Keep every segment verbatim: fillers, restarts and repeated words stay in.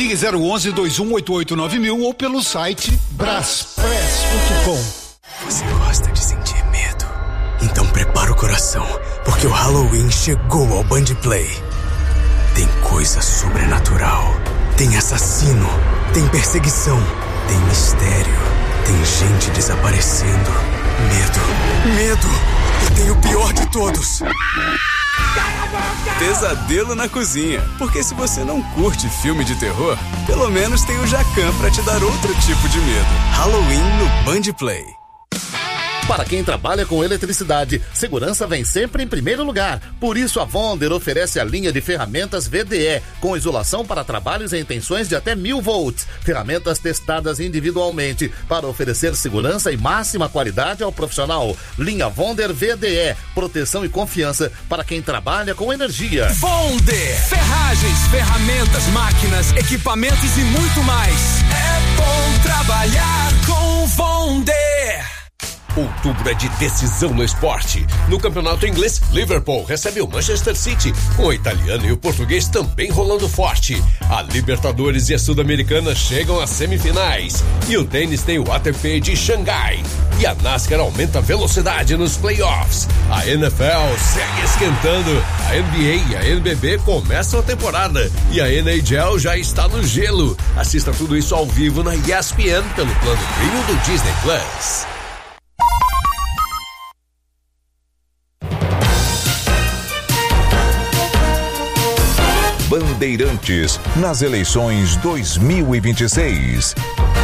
Ligue zero onze, dois um oito oito nove mil ou pelo site braspress ponto com. Você gosta de sentir medo? Então prepara o coração, porque o Halloween chegou ao Band Play. Tem coisa sobrenatural, tem assassino, tem perseguição, tem mistério, tem gente desaparecendo. Medo, medo, e tem o pior de todos. Pesadelo na cozinha, porque se você não curte filme de terror, pelo menos tem o Jacan pra te dar outro tipo de medo. Halloween no Band Play. Para quem trabalha com eletricidade, segurança vem sempre em primeiro lugar. Por isso, a Vonder oferece a linha de ferramentas V D E, com isolação para trabalhos em tensões de até mil volts. Ferramentas testadas individualmente para oferecer segurança e máxima qualidade ao profissional. Linha Vonder V D E, proteção e confiança para quem trabalha com energia. Vonder, ferragens, ferramentas, máquinas, equipamentos e muito mais. É bom trabalhar com Vonder. Outubro é de decisão no esporte. No campeonato inglês, Liverpool recebe o Manchester City, com o italiano e o português também rolando forte. A Libertadores e a Sul-Americana chegam às semifinais. E o tênis tem o A T P de Xangai. E a NASCAR aumenta a velocidade nos playoffs. A N F L segue esquentando. A N B A e a N B B começam a temporada. E a N H L já está no gelo. Assista tudo isso ao vivo na E S P N pelo plano premium do Disney Plus. Bandeirantes nas eleições dois mil e vinte e seis.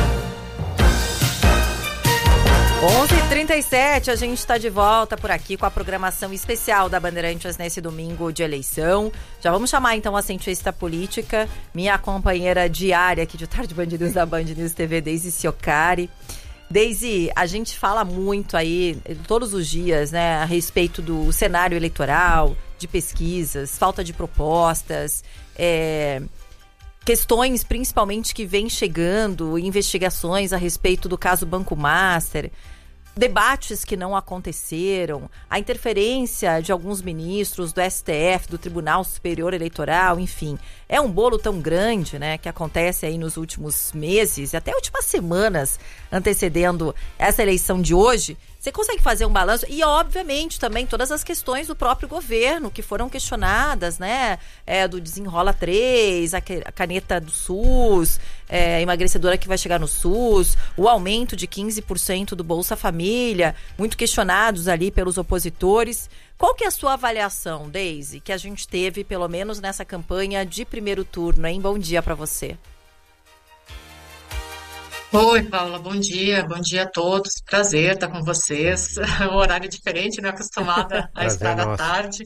onze e trinta e sete, a gente está de volta por aqui com a programação especial da Bandeirantes nesse domingo de eleição. Já vamos chamar então a cientista política, minha companheira diária aqui de Tarde Band News da Band News T V, Deise Ciocari. Deise, a gente fala muito aí, todos os dias, né, a respeito do cenário eleitoral, de pesquisas, falta de propostas, é, questões principalmente que vêm chegando, investigações a respeito do caso Banco Master, debates que não aconteceram, a interferência de alguns ministros do S T F, do Tribunal Superior Eleitoral, enfim. É um bolo tão grande, né, que acontece aí nos últimos meses, até últimas semanas antecedendo essa eleição de hoje. Você consegue fazer um balanço? E, obviamente, também todas as questões do próprio governo que foram questionadas, né? É, do Desenrola três, a caneta do SUS, é, emagrecedora que vai chegar no SUS, o aumento de quinze por cento do Bolsa Família, muito questionados ali pelos opositores. Qual que é a sua avaliação, Deise, que a gente teve, pelo menos nessa campanha de primeiro turno, hein? Bom dia para você. Oi, Paula, bom dia, bom dia a todos, prazer estar com vocês, o horário diferente, né, acostumada a estar à tarde.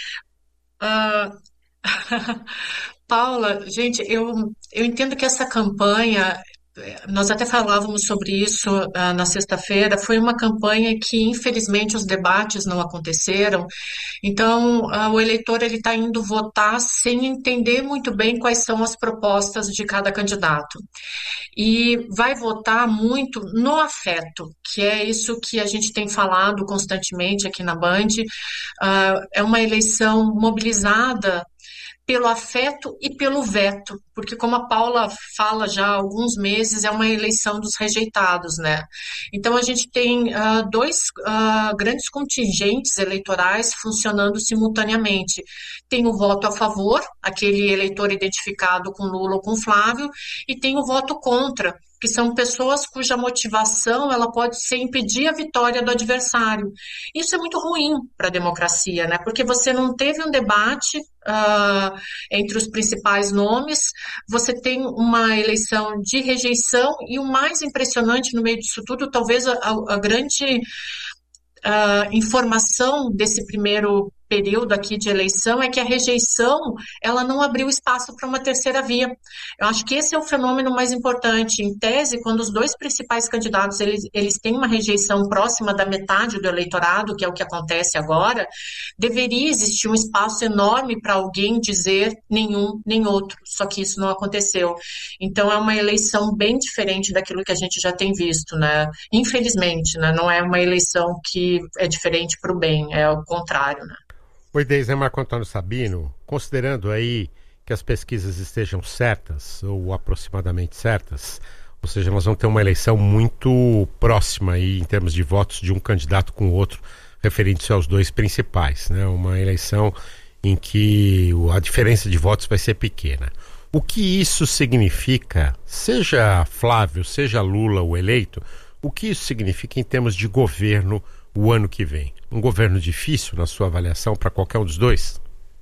Uh, Paula, gente, eu, eu entendo que essa campanha, nós até falávamos sobre isso uh, na sexta-feira, foi uma campanha que, infelizmente, os debates não aconteceram, então uh, o eleitor ele está indo votar sem entender muito bem quais são as propostas de cada candidato. E vai votar muito no afeto, que é isso que a gente tem falado constantemente aqui na Band. Uh, é uma eleição mobilizada pelo afeto e pelo veto, porque como a Paula fala já há alguns meses, é uma eleição dos rejeitados, né? Então a gente tem uh, dois uh, grandes contingentes eleitorais funcionando simultaneamente. Tem o voto a favor, aquele eleitor identificado com Lula ou com Flávio, e tem o voto contra, que são pessoas cuja motivação ela pode ser impedir a vitória do adversário. Isso é muito ruim para a democracia, né? Porque você não teve um debate uh, entre os principais nomes, você tem uma eleição de rejeição e o mais impressionante no meio disso tudo, talvez a, a, a grande uh, informação desse primeiro período aqui de eleição é que a rejeição ela não abriu espaço para uma terceira via. Eu acho que esse é o fenômeno mais importante. Em tese, quando os dois principais candidatos eles, eles têm uma rejeição próxima da metade do eleitorado, que é o que acontece agora, deveria existir um espaço enorme para alguém dizer nenhum nem outro, só que isso não aconteceu. Então é uma eleição bem diferente daquilo que a gente já tem visto, né? Infelizmente, né? Não é uma eleição que é diferente para o bem, é o contrário, né? Oi, Deise, é Marco Antônio Sabino. Considerando aí que as pesquisas estejam certas, ou aproximadamente certas, ou seja, nós vamos ter uma eleição muito próxima aí, em termos de votos de um candidato com o outro, referente-se aos dois principais, né? Uma eleição em que a diferença de votos vai ser pequena. O que isso significa, seja Flávio, seja Lula o eleito, o que isso significa em termos de governo o ano que vem? Um governo difícil, na sua avaliação, para qualquer um dos dois?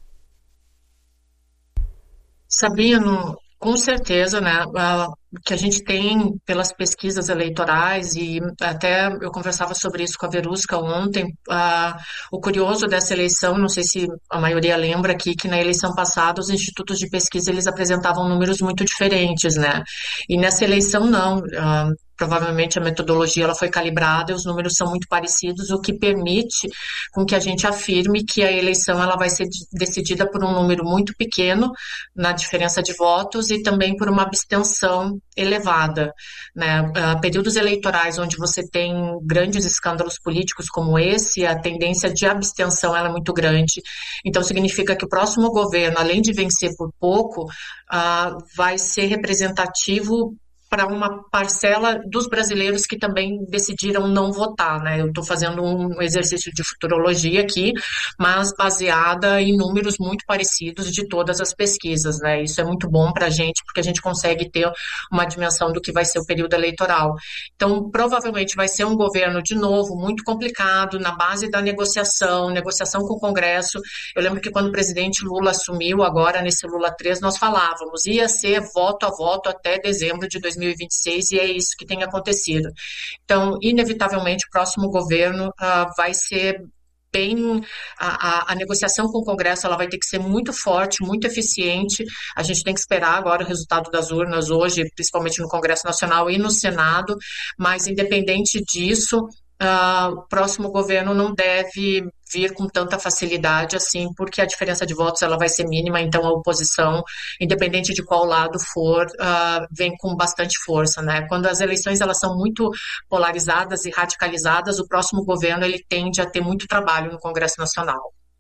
Sabino, com certeza, né? O que a gente tem pelas pesquisas eleitorais, e até eu conversava sobre isso com a Verusca ontem, uh, o curioso dessa eleição, não sei se a maioria lembra aqui, que na eleição passada os institutos de pesquisa eles apresentavam números muito diferentes, né? E nessa eleição não, uh, provavelmente a metodologia ela foi calibrada e os números são muito parecidos, o que permite com que a gente afirme que a eleição ela vai ser decidida por um número muito pequeno na diferença de votos e também por uma abstenção elevada, né? Uh, períodos eleitorais onde você tem grandes escândalos políticos como esse, a tendência de abstenção ela é muito grande. Então significa que o próximo governo, além de vencer por pouco, uh, vai ser representativo para uma parcela dos brasileiros que também decidiram não votar, né? Eu estou fazendo um exercício de futurologia aqui, mas baseada em números muito parecidos de todas as pesquisas, né? Isso é muito bom para a gente, porque a gente consegue ter uma dimensão do que vai ser o período eleitoral. Então, provavelmente vai ser um governo, de novo, muito complicado, na base da negociação, negociação com o Congresso. Eu lembro que quando o presidente Lula assumiu, agora nesse Lula três, nós falávamos, ia ser voto a voto até dezembro de dois mil e vinte e seis, e é isso que tem acontecido. Então, inevitavelmente, o próximo governo uh, vai ser bem... A, a, a negociação com o Congresso ela vai ter que ser muito forte, muito eficiente. A gente tem que esperar agora o resultado das urnas hoje, principalmente no Congresso Nacional e no Senado, mas independente disso, uh, o próximo governo não deve vir com tanta facilidade assim, porque a diferença de votos ela vai ser mínima, então a oposição, independente de qual lado for, uh, vem com bastante força, né? Quando as eleições elas são muito polarizadas e radicalizadas, o próximo governo ele tende a ter muito trabalho no Congresso Nacional.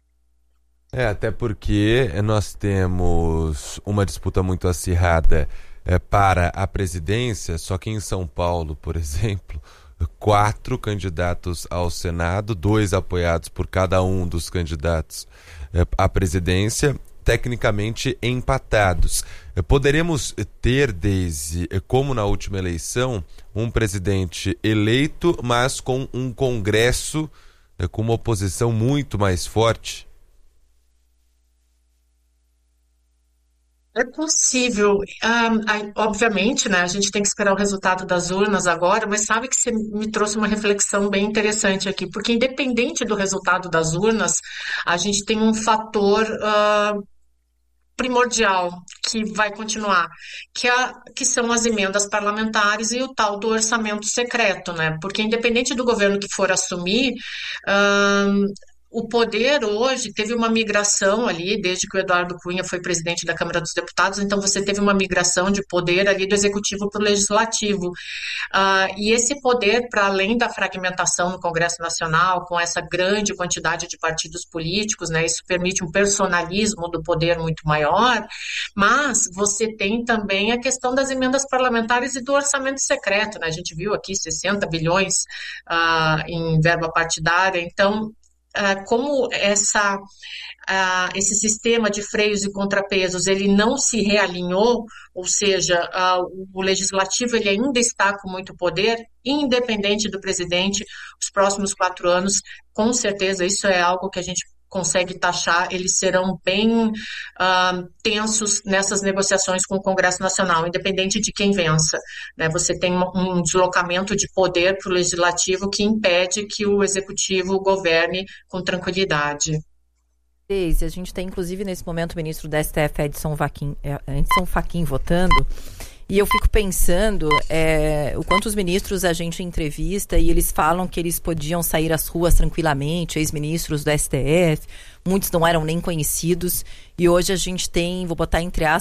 É, até porque nós temos uma disputa muito acirrada é, para a presidência, só que em São Paulo, por exemplo, quatro candidatos ao Senado, dois apoiados por cada um dos candidatos à presidência, tecnicamente empatados. Poderemos ter, Deise, como na última eleição, um presidente eleito, mas com um Congresso com uma oposição muito mais forte? É possível. Um, obviamente, né, a gente tem que esperar o resultado das urnas agora, mas sabe que você me trouxe uma reflexão bem interessante aqui, porque independente do resultado das urnas, a gente tem um fator uh, primordial que vai continuar, que, é, que são as emendas parlamentares e o tal do orçamento secreto, né? Porque independente do governo que for assumir, uh, o poder hoje teve uma migração ali, desde que o Eduardo Cunha foi presidente da Câmara dos Deputados, então você teve uma migração de poder ali do executivo para o legislativo. Uh, e esse poder, para além da fragmentação no Congresso Nacional, com essa grande quantidade de partidos políticos, né, isso permite um personalismo do poder muito maior, mas você tem também a questão das emendas parlamentares e do orçamento secreto, né? A gente viu aqui sessenta bilhões uh, em verba partidária, então Uh, como essa, uh, esse sistema de freios e contrapesos ele não se realinhou, ou seja, uh, o legislativo ele ainda está com muito poder, independente do presidente, os próximos quatro anos, com certeza isso é algo que a gente consegue taxar, eles serão bem uh, tensos nessas negociações com o Congresso Nacional, independente de quem vença, né? Você tem um deslocamento de poder para o Legislativo que impede que o Executivo governe com tranquilidade. Deise, a gente tem inclusive nesse momento o ministro da S T F, Edson Fachin, Edson Fachin votando, e eu fico pensando é, o quanto os ministros a gente entrevista e eles falam que eles podiam sair às ruas tranquilamente, ex-ministros do S T F, muitos não eram nem conhecidos, e hoje a gente tem, vou botar entre aspas,